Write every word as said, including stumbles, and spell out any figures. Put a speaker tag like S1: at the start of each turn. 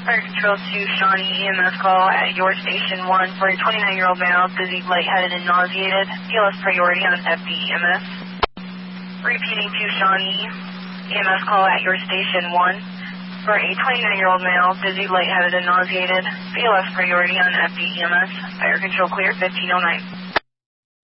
S1: Fire Control two, Shawnee, E M S call at your station one for a twenty-nine-year-old male, dizzy, lightheaded, and nauseated. P L S priority on F D E M S. Repeating to Shawnee, E M S call at your station one for a twenty-nine-year-old male, dizzy, lightheaded, and nauseated. P L S priority on F D E M S. Fire Control clear, fifteen oh nine.